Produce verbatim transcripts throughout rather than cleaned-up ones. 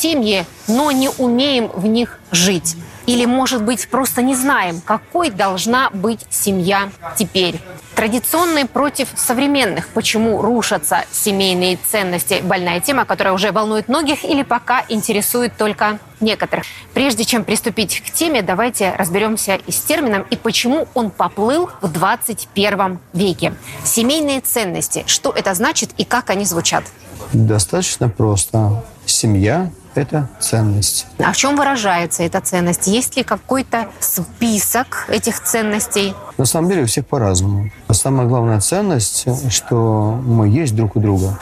семьи, но не умеем в них жить. Или, может быть, просто не знаем, какой должна быть семья теперь. Традиционные против современных. Почему рушатся семейные ценности? Больная тема, которая уже волнует многих или пока интересует только некоторых. Прежде чем приступить к теме, давайте разберемся и с термином, и почему он поплыл в двадцать первом веке. Семейные ценности. Что это значит и как они звучат? Достаточно просто. Семья – это ценность. А в чем выражается эта ценность? Есть ли какой-то список этих ценностей? На самом деле у всех по-разному. Но самая главная ценность, что мы есть друг у друга.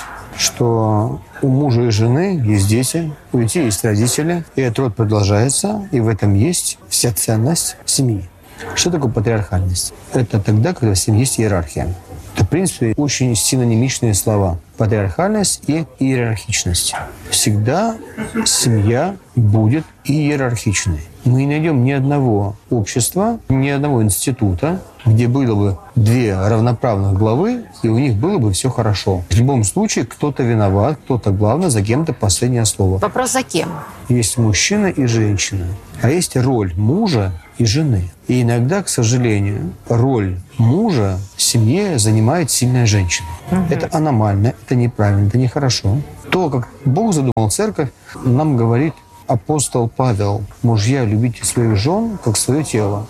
Что у мужа и жены есть дети, у детей есть родители, и этот род продолжается, и в этом есть вся ценность семьи. Что такое патриархальность? Это тогда, когда в семье есть иерархия. Это, в принципе, очень синонимичные слова. Патриархальность и иерархичность. Всегда семья будет иерархичной. Мы не найдем ни одного общества, ни одного института, где было бы две равноправных главы, и у них было бы все хорошо. В любом случае, кто-то виноват, кто-то главный, за кем-то последнее слово. Вопрос за кем? Есть мужчина и женщина, а есть роль мужа и жены. И иногда, к сожалению, роль мужа в семье занимает сильная женщина. Угу. Это аномально, это неправильно, это нехорошо. То, как Бог задумал церковь, нам говорит апостол Павел: «Мужья, любите своих жен, как свое тело.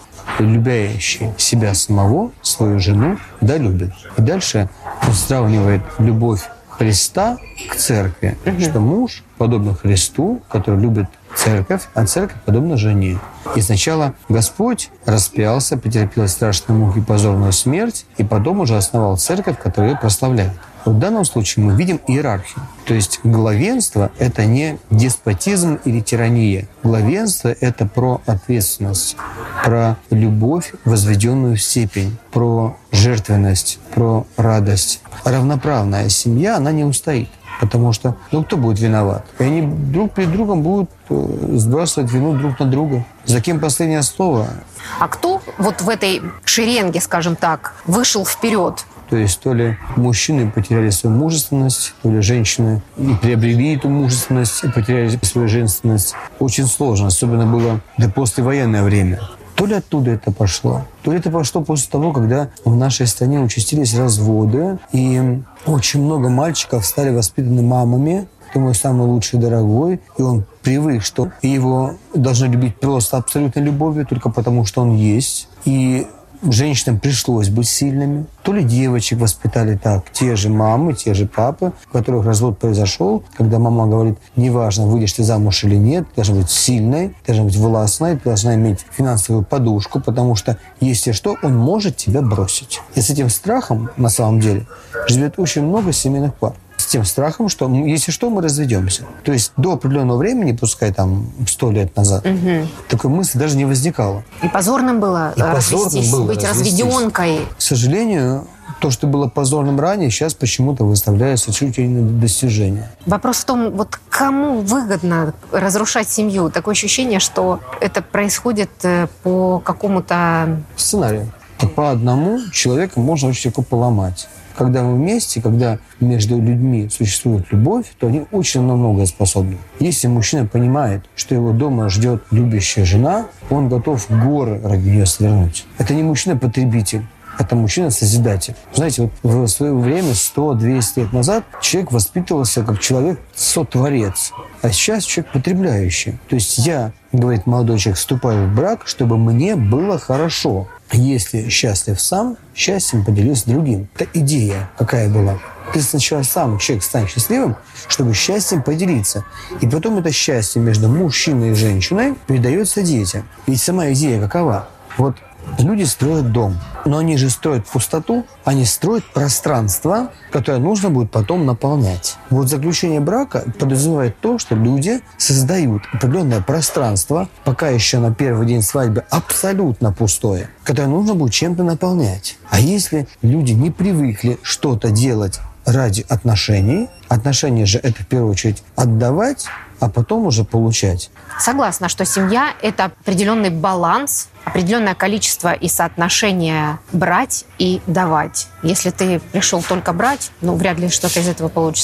Любящий себя самого, свою жену, да любит». И дальше он сравнивает любовь Христа к церкви, угу. что муж подобен Христу, который любит церковь, а церковь подобна жене. И сначала Господь распялся, претерпел страшную муку и позорную смерть, и потом уже основал церковь, которая ее прославляет. В данном случае мы видим иерархию. То есть главенство – это не деспотизм или тирания. Главенство – это про ответственность, про любовь, возведенную в степень, про жертвенность, про радость. Равноправная семья, она не устоит. Потому что, ну, кто будет виноват? И они друг перед другом будут сбрасывать вину друг на друга. За кем последнее слово? А кто вот в этой шеренге, скажем так, вышел вперед? То есть то ли мужчины потеряли свою мужественность, то ли женщины и приобрели эту мужественность и потеряли свою женственность. Очень сложно, особенно было до послевоенное время. То ли оттуда это пошло, то ли это пошло после того, когда в нашей стране участились разводы, и очень много мальчиков стали воспитаны мамами. Ты мой самый лучший дорогой, и он привык, что его должны любить просто абсолютной любовью, только потому, что он есть. И женщинам пришлось быть сильными. То ли девочек воспитали так, те же мамы, те же папы, у которых развод произошел, когда мама говорит: неважно, выйдешь ты замуж или нет, ты должна быть сильной, ты должна быть властной, ты должна иметь финансовую подушку, потому что, если что, он может тебя бросить. И с этим страхом, на самом деле, живет очень много семейных пар. С тем страхом, что, если что, мы разведемся. То есть до определенного времени, пускай там сто лет назад, угу. такой мысли даже не возникало. И позорным было И развестись, позорным было быть развестись. разведенкой. К сожалению, то, что было позорным ранее, сейчас почему-то выставляется чуть ли не достижение. Вопрос в том, вот кому выгодно разрушать семью? Такое ощущение, что это происходит по какому-то сценарию. По одному человека можно очень легко поломать. Когда мы вместе, когда между людьми существует любовь, то они очень на многое способны. Если мужчина понимает, что его дома ждет любящая жена, он готов горы ради нее свернуть. Это не мужчина-потребитель, это мужчина-созидатель. Знаете, вот в свое время, сто-двести лет назад, человек воспитывался как человек-сотворец, а сейчас человек потребляющий. То есть я, говорит молодой человек, вступаю в брак, чтобы мне было хорошо. Если счастлив сам, счастьем поделюсь с другим. Это идея какая была. Ты сначала сам, человек, стань счастливым, чтобы счастьем поделиться. И потом это счастье между мужчиной и женщиной передается детям. Ведь сама идея какова? Вот люди строят дом, но они же строят пустоту, они строят пространство, которое нужно будет потом наполнять. Вот заключение брака подразумевает то, что люди создают определенное пространство, пока еще на первый день свадьбы абсолютно пустое, которое нужно будет чем-то наполнять. А если люди не привыкли что-то делать ради отношений, отношения же это в первую очередь отдавать, а потом уже получать. Согласна, что семья – это определенный баланс, определенное количество и соотношение брать и давать. Если ты пришел только брать, ну, вряд ли что-то из этого получится.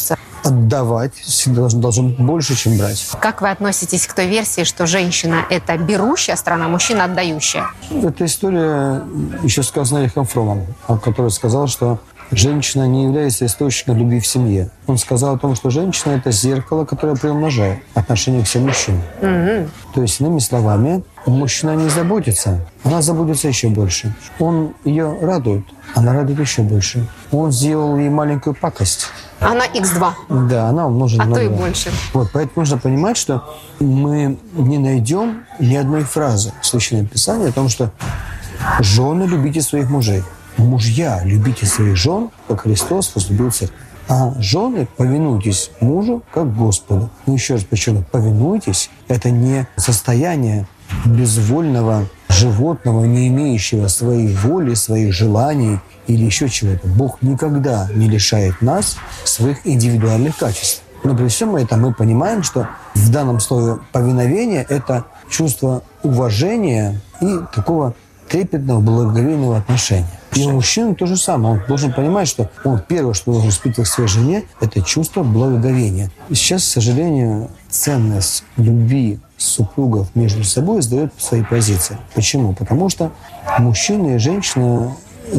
отдавать всегда должен, должен больше, чем брать. Как вы относитесь к той версии, что женщина – это берущая сторона, мужчина – отдающая? Эта история еще сказана Эрихом Фромом, который сказал, что женщина не является источником любви в семье. Он сказал о том, что женщина – это зеркало, которое приумножает отношение к всем мужчинам. Mm-hmm. То есть, иными словами, мужчина не заботится, она заботится еще больше. Он ее радует, она радует еще больше. Он сделал ей маленькую пакость. Она икс два. Да, она умножена а на то и два. больше. Вот, поэтому нужно понимать, что мы не найдем ни одной фразы в Священном Писании о том, что «жены, любите своих мужей». Мужья, любите своих жен, как Христос возлюбил церковь. А жены, повинуйтесь мужу, как Господу. Ну, еще раз подчеркну, повинуйтесь – это не состояние безвольного животного, не имеющего своей воли, своих желаний или еще чего-то. Бог никогда не лишает нас своих индивидуальных качеств. Но при всем этом мы понимаем, что в данном слове повиновение – это чувство уважения и такого трепетного, благоговейного отношения. И у мужчины то же самое. Он должен понимать, что он первое, что должен испытывать к своей жене, это чувство благоговения. И сейчас, к сожалению, ценность любви супругов между собой сдает свои позиции. Почему? Потому что мужчина и женщина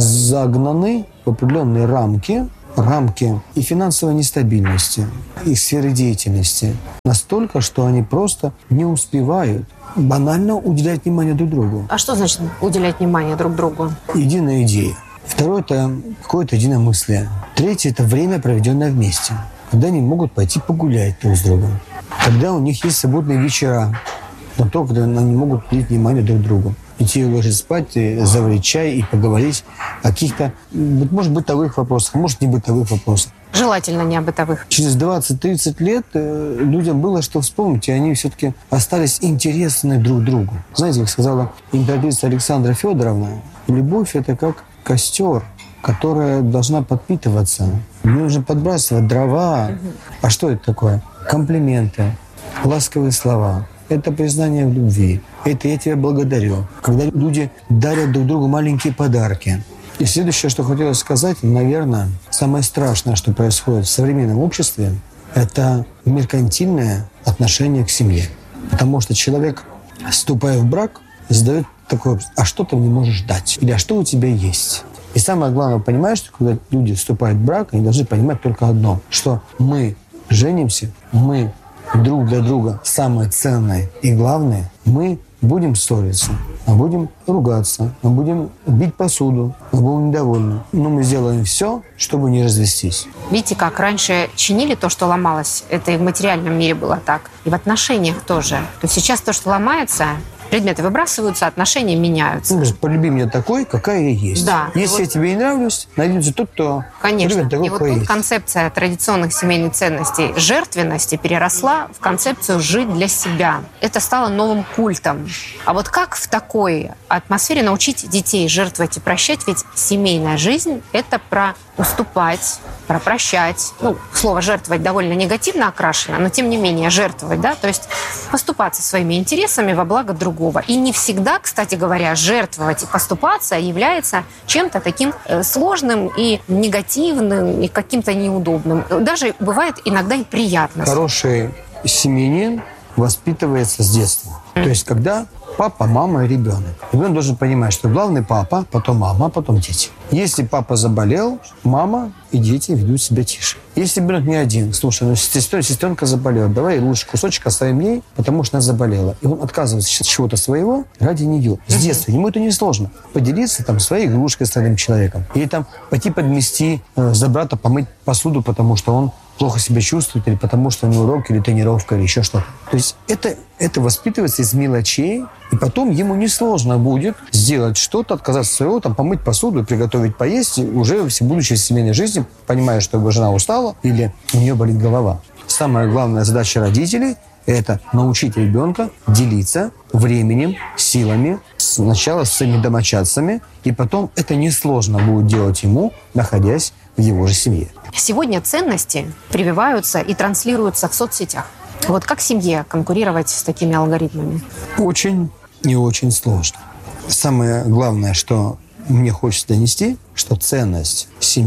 загнаны в определенные рамки, рамки и финансовой нестабильности, и сферы деятельности. Настолько, что они просто не успевают банально уделять внимание друг другу. А что значит уделять внимание друг другу? Единая идея. Второе – это какое-то единомыслие. Третье – это время, проведенное вместе. Когда они могут пойти погулять друг с другом. Когда у них есть свободные вечера. Но то, когда они могут уделить внимание друг другу. Идти ложить спать, заварить чай и поговорить о каких-то, может, бытовых вопросах, может, не бытовых вопросах. Желательно не о бытовых. Через двадцать-тридцать лет э, людям было что вспомнить, и они все-таки остались интересны друг другу. Знаете, как сказала императрица Александра Федоровна, любовь – это как костер, которая должна подпитываться. Мне нужно подбрасывать дрова. Угу. А что это такое? Комплименты, ласковые слова. Это признание в любви. Это я тебя благодарю. Когда люди дарят друг другу маленькие подарки. И следующее, что хотелось сказать, наверное, самое страшное, что происходит в современном обществе, это меркантильное отношение к семье. Потому что человек, вступая в брак, задает такой вопрос: а что ты мне можешь дать? Или а что у тебя есть? И самое главное, понимаешь, что когда люди вступают в брак, они должны понимать только одно, что мы женимся, мы друг для друга самое ценное и главное, мы будем ссориться, мы будем ругаться, мы будем бить посуду, мы будем недовольны. Но мы сделаем все, чтобы не развестись. Видите, как раньше чинили то, что ломалось, это и в материальном мире было так, и в отношениях тоже. То есть сейчас то, что ломается, предметы выбрасываются, отношения меняются. Ну, полюби меня такой, какая я есть. Да. Если вот... я тебе не нравлюсь, найдется тот, кто Конечно. любит такой, и вот какой тут есть. Концепция традиционных семейных ценностей жертвенности переросла в концепцию «жить для себя». Это стало новым культом. А вот как в такой атмосфере научить детей жертвовать и прощать? Ведь семейная жизнь – это про уступать, про прощать. Ну, слово «жертвовать» довольно негативно окрашено, но тем не менее жертвовать, да, то есть поступаться своими интересами во благо другого. И не всегда, кстати говоря, жертвовать и поступаться является чем-то таким сложным и негативным, и каким-то неудобным. Даже бывает иногда и приятно. Хороший семьянин воспитывается с детства. Mm. То есть когда папа, мама и ребенок. Ребенок должен понимать, что главный папа, потом мама, потом дети. Если папа заболел, мама и дети ведут себя тише. Если ребенок не один, слушай, ну сестер, сестренка заболела, давай лучше кусочек оставим ей, потому что она заболела. И он отказывается от чего-то своего ради нее. С детства. Ему это не сложно. Поделиться там своей игрушкой с другим человеком. Или там пойти подмести, э, за брата помыть посуду, потому что он плохо себя чувствует, или потому что у него урок, или тренировка, или еще что-то. То есть это, это воспитывается из мелочей, и потом ему несложно будет сделать что-то, отказаться от своего, там, помыть посуду, приготовить поесть, уже будучи в семейной жизни, понимая, что его жена устала, или у нее болит голова. Самая главная задача родителей – это научить ребенка делиться временем, силами, сначала с своими домочадцами, и потом это несложно будет делать ему, находясь в его же семье. Сегодня ценности прививаются и транслируются в соцсетях. Вот как семье конкурировать с такими алгоритмами? Очень и очень сложно. Самое главное, что мне хочется донести, что ценность семьи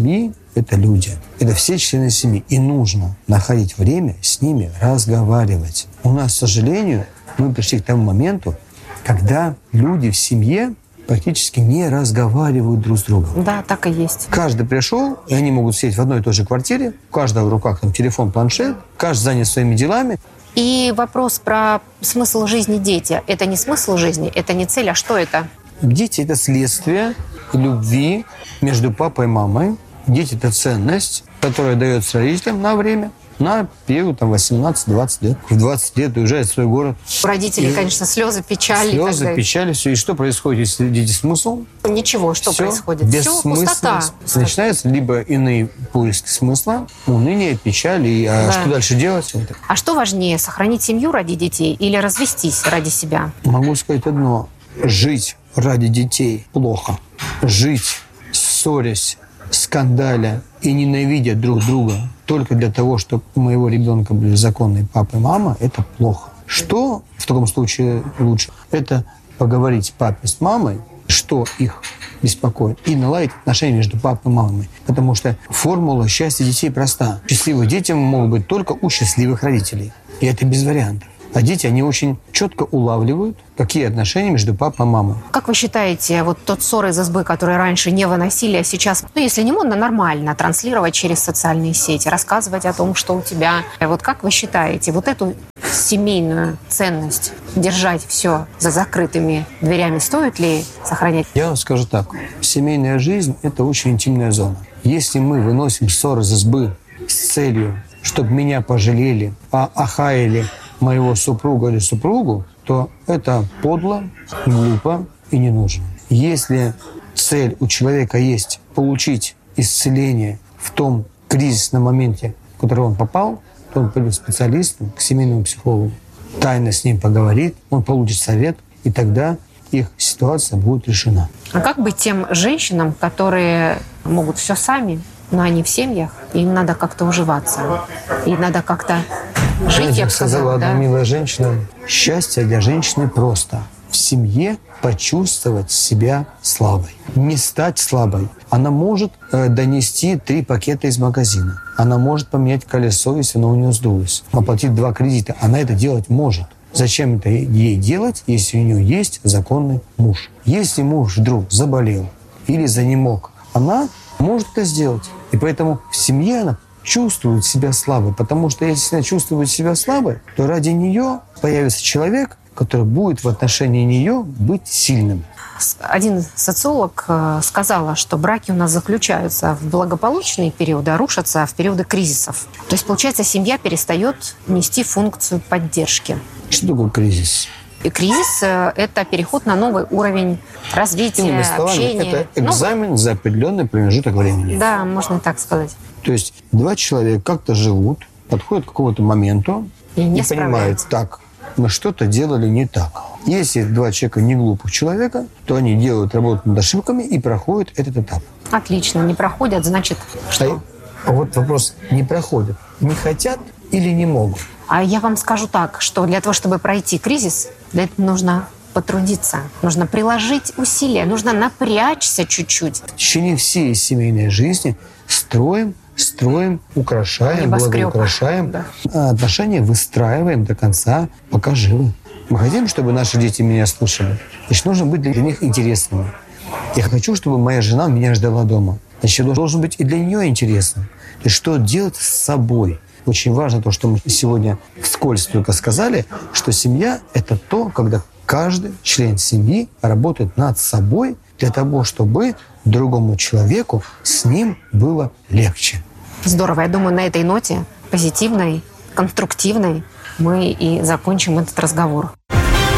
— это люди. Это все члены семьи. И нужно находить время с ними разговаривать. У нас, к сожалению, мы пришли к тому моменту, когда люди в семье практически не разговаривают друг с другом. Да, так и есть. Каждый пришел, и они могут сидеть в одной и той же квартире, у каждого в руках там телефон, планшет, каждый занят своими делами. И вопрос про смысл жизни дети. Это не смысл жизни, это не цель, а что это? Дети — это следствие любви между папой и мамой. Дети — это ценность, которая дается родителям на время, на период там, восемнадцать-двадцать лет. В двадцать лет уезжает в свой город. У родителей, И конечно, слезы, печаль. Слезы, печаль, все. И что происходит, если дети смысл? Ничего, что Всё происходит? Все пустота. Начинается либо иные поиски смысла, уныние, печаль. И, а Да. что дальше делать? А что важнее, сохранить семью ради детей или развестись ради себя? Могу сказать одно. Жить ради детей плохо. Жить, ссорясь, скандаля и ненавидя друг друга только для того, чтобы у моего ребенка были законные папа и мама, это плохо. Что в таком случае лучше? Это поговорить папе с мамой, что их беспокоит, и наладить отношения между папой и мамой. Потому что формула счастья детей проста. Счастливые дети могут быть только у счастливых родителей. И это без вариантов. А дети, они очень четко улавливают, какие отношения между папой и мамой. Как вы считаете, вот тот ссор из избы, который раньше не выносили, а сейчас, ну, если не модно, нормально транслировать через социальные сети, рассказывать о том, что у тебя. Вот как вы считаете, вот эту семейную ценность держать все за закрытыми дверями стоит ли сохранять? Я вам скажу так. Семейная жизнь – это очень интимная зона. Если мы выносим ссор из избы с целью, чтобы меня пожалели, а охаяли моего супруга или супругу, то это подло, глупо и не нужно. Если цель у человека есть получить исцеление в том кризисном моменте, в который он попал, то он пойдет к специалисту, к семейному психологу, тайно с ним поговорит, он получит совет, и тогда их ситуация будет решена. А как быть тем женщинам, которые могут все сами, но они в семьях, и им надо как-то уживаться, и надо как-то жить, Знаете, я как бы сказала сказала, одна да? милая женщина, счастье для женщины просто. В семье почувствовать себя слабой. Не стать слабой. Она может э, донести три пакета из магазина. Она может поменять колесо, если оно у нее сдулось. Оплатить два кредита. Она это делать может. Зачем это ей делать, если у нее есть законный муж? Если муж вдруг заболел или занемог, она может это сделать. И поэтому в семье она чувствует себя слабой. Потому что если она чувствует себя слабой, то ради нее появится человек, который будет в отношении нее быть сильным. Один социолог э, сказала, что браки у нас заключаются в благополучные периоды, а рушатся в периоды кризисов. То есть, получается, семья перестает нести функцию поддержки. Что такое кризис? И кризис э, – это переход на новый уровень развития, Иными словами, общения. это экзамен за определенный промежуток времени. Ну, да, можно и так сказать. То есть два человека как-то живут, подходят к какому-то моменту И не и понимают, справляются. так, мы что-то делали не так. Если два человека не глупых человека, то они делают работу над ошибками и проходят этот этап. Отлично, не проходят, значит, что? А вот вопрос, не проходят, не хотят или не могут? А я вам скажу так, что для того, чтобы пройти кризис, для этого нужно потрудиться, нужно приложить усилия, нужно напрячься чуть-чуть. В течение всей семейной жизни строим, строим, украшаем, Небоскреб. благоукрашаем. Да. А отношения выстраиваем до конца, пока живы. Мы хотим, чтобы наши дети меня слушали. Значит, нужно быть для них интересным. Я хочу, чтобы моя жена меня ждала дома. Значит, я должен быть и для нее интересным. То есть что делать с собой? Очень важно то, что мы сегодня вскользь только сказали, что семья – это то, когда каждый член семьи работает над собой для того, чтобы другому человеку с ним было легче. Здорово. Я думаю, на этой ноте, позитивной, конструктивной, мы и закончим этот разговор.